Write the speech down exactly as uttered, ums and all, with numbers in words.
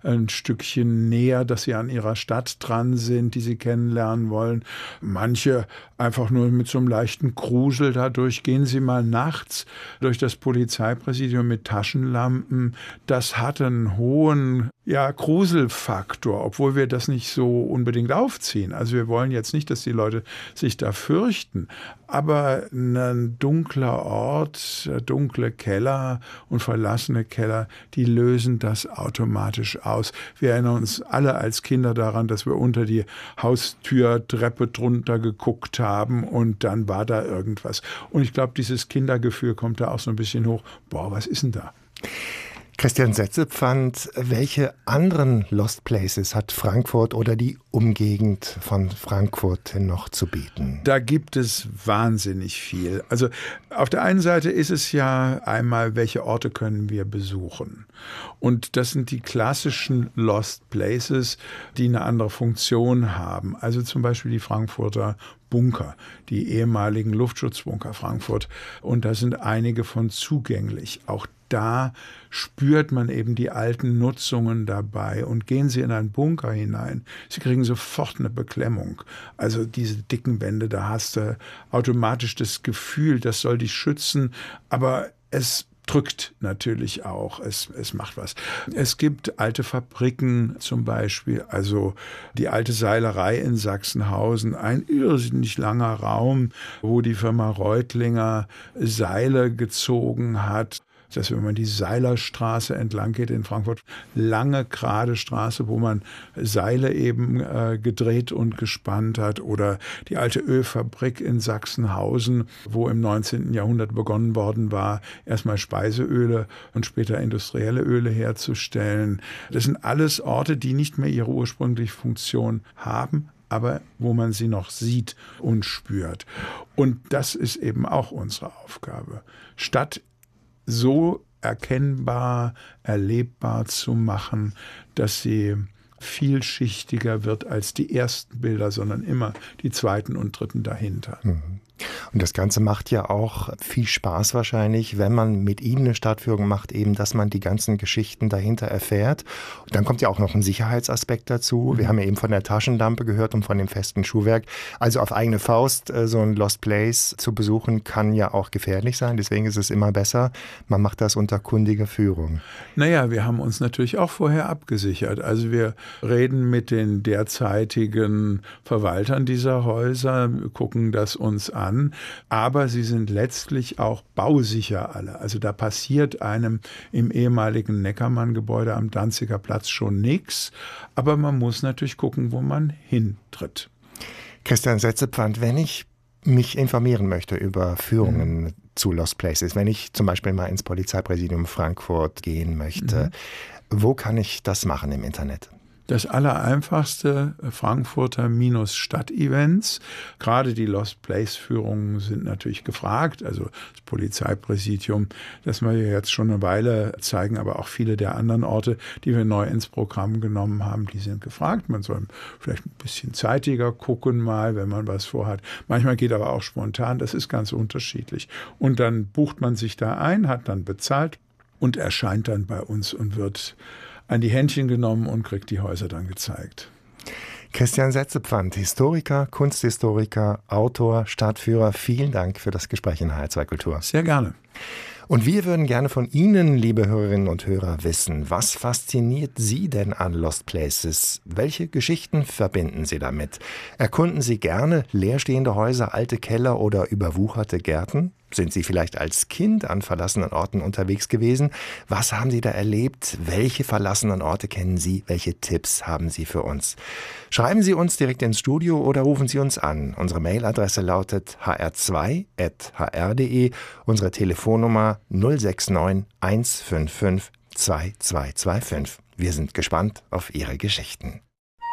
ein Stückchen näher, dass sie an ihrer Stadt dran sind, die sie kennenlernen wollen. Manche einfach nur mit so einem leichten Grusel dadurch. Gehen Sie mal nachts durch das Polizeipräsidium mit Taschenlampen. Das hat einen hohen ja, Gruselfaktor, obwohl wir das nicht so unbedingt aufziehen. Also wir wollen jetzt nicht, dass die Leute sich da fürchten. Aber ein dunkler Ort, dunkle Keller und verlassene Keller, die lösen das automatisch aus. Wir erinnern uns alle als Kinder daran, dass wir unter die Haustürtreppe drunter geguckt haben und dann war da irgendwas. Und ich glaube, dieses Kindergefühl kommt da auch so ein bisschen hoch. Boah, was ist denn da? Christian Setzepfand, welche anderen Lost Places hat Frankfurt oder die Umgegend von Frankfurt noch zu bieten? Da gibt es wahnsinnig viel. Also auf der einen Seite ist es ja einmal, welche Orte können wir besuchen? Und das sind die klassischen Lost Places, die eine andere Funktion haben. Also zum Beispiel die Frankfurter Bunker, die ehemaligen Luftschutzbunker Frankfurt. Und da sind einige von zugänglich. Auch da spürt man eben die alten Nutzungen dabei. Und gehen Sie in einen Bunker hinein, Sie kriegen sofort eine Beklemmung. Also diese dicken Wände, da hast du automatisch das Gefühl, das soll dich schützen, aber es drückt natürlich auch, es, es macht was. Es gibt alte Fabriken zum Beispiel, also die alte Seilerei in Sachsenhausen, ein irrsinnig langer Raum, wo die Firma Reutlinger Seile gezogen hat. Dass wenn man die Seilerstraße entlang geht in Frankfurt, lange gerade Straße, wo man Seile eben äh, gedreht und gespannt hat, oder die alte Ölfabrik in Sachsenhausen, wo im neunzehnten Jahrhundert begonnen worden war, erstmal Speiseöle und später industrielle Öle herzustellen. Das sind alles Orte, die nicht mehr ihre ursprüngliche Funktion haben, aber wo man sie noch sieht und spürt. Und das ist eben auch unsere Aufgabe. Stadt so erkennbar, erlebbar zu machen, dass sie vielschichtiger wird als die ersten Bilder, sondern immer die zweiten und dritten dahinter. Mhm. Und das Ganze macht ja auch viel Spaß wahrscheinlich, wenn man mit Ihnen eine Stadtführung macht, eben, dass man die ganzen Geschichten dahinter erfährt. Und dann kommt ja auch noch ein Sicherheitsaspekt dazu. Mhm. Wir haben ja eben von der Taschenlampe gehört und von dem festen Schuhwerk. Also auf eigene Faust so ein Lost Place zu besuchen, kann ja auch gefährlich sein. Deswegen ist es immer besser, man macht das unter kundiger Führung. Naja, wir haben uns natürlich auch vorher abgesichert. Also wir reden mit den derzeitigen Verwaltern dieser Häuser, gucken das uns an. Aber sie sind letztlich auch bausicher alle. Also da passiert einem im ehemaligen Neckermann-Gebäude am Danziger Platz schon nichts. Aber man muss natürlich gucken, wo man hintritt. Christian Setzepfand, wenn ich mich informieren möchte über Führungen mhm. zu Lost Places, wenn ich zum Beispiel mal ins Polizeipräsidium Frankfurt gehen möchte, mhm. wo kann ich das machen im Internet? Das allereinfachste, Frankfurter-Stadt-Events. Gerade die Lost Place-Führungen sind natürlich gefragt. Also das Polizeipräsidium, das wir jetzt schon eine Weile zeigen, aber auch viele der anderen Orte, die wir neu ins Programm genommen haben, die sind gefragt. Man soll vielleicht ein bisschen zeitiger gucken mal, wenn man was vorhat. Manchmal geht aber auch spontan. Das ist ganz unterschiedlich. Und dann bucht man sich da ein, hat dann bezahlt und erscheint dann bei uns und wird an die Händchen genommen und kriegt die Häuser dann gezeigt. Christian Setzepfand, Historiker, Kunsthistoriker, Autor, Stadtführer, vielen Dank für das Gespräch in H R zwei Kultur. Sehr gerne. Und wir würden gerne von Ihnen, liebe Hörerinnen und Hörer, wissen, was fasziniert Sie denn an Lost Places? Welche Geschichten verbinden Sie damit? Erkunden Sie gerne leerstehende Häuser, alte Keller oder überwucherte Gärten? Sind Sie vielleicht als Kind an verlassenen Orten unterwegs gewesen? Was haben Sie da erlebt? Welche verlassenen Orte kennen Sie? Welche Tipps haben Sie für uns? Schreiben Sie uns direkt ins Studio oder rufen Sie uns an. Unsere Mailadresse lautet h r zwei at h r punkt d e, unsere Telefonnummer null sechs neun eins fünf fünf zwei zwei zwei fünf. Wir sind gespannt auf Ihre Geschichten.